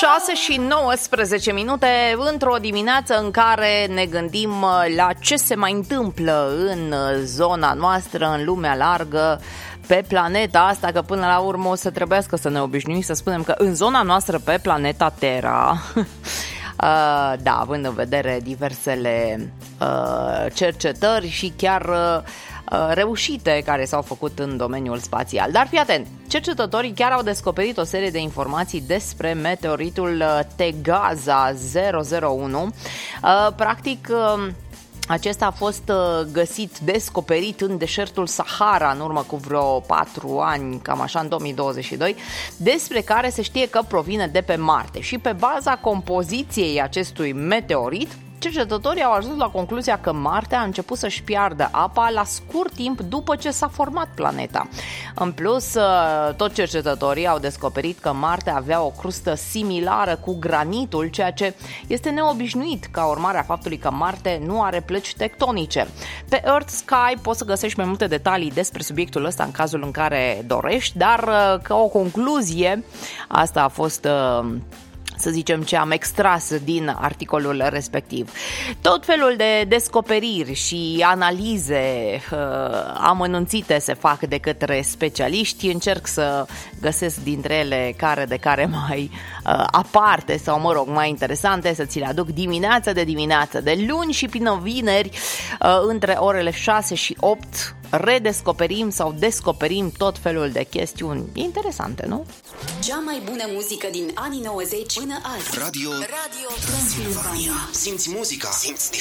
6:19, într-o dimineață în care ne gândim la ce se mai întâmplă în zona noastră, în lumea largă, pe planeta asta, că până la urmă o să trebuiască să ne obișnuim să spunem că în zona noastră, pe planeta Terra, da, având în vedere diversele cercetări și chiar reușite care s-au făcut în domeniul spațial. Dar fii atent, cercetătorii chiar au descoperit o serie de informații despre meteoritul Tegaza 001. Practic, acesta a fost descoperit în deșertul Sahara în urmă cu vreo 4 ani, cam așa, în 2022, despre care se știe că provine de pe Marte. Și pe baza compoziției acestui meteorit, cercetătorii au ajuns la concluzia că Marte a început să-și piardă apa la scurt timp după ce s-a format planeta. În plus, tot cercetătorii au descoperit că Marte avea o crustă similară cu granitul, ceea ce este neobișnuit ca urmare a faptului că Marte nu are plăci tectonice. Pe Earth Sky poți să găsești mai multe detalii despre subiectul ăsta în cazul în care dorești, dar ca o concluzie, asta a fost, să zicem, ce am extras din articolul respectiv. Tot felul de descoperiri și analize amănunțite se fac de către specialiști. Încerc să găsesc dintre ele care de care mai aparte sau, mă rog, mai interesante, să ți le aduc dimineață, de luni și până vineri, între orele 6 și 8, redescoperim sau descoperim tot felul de chestiuni interesante, nu? Cea mai bună muzică din anii 90 până azi. Radio Transilvania. Simți muzica, simți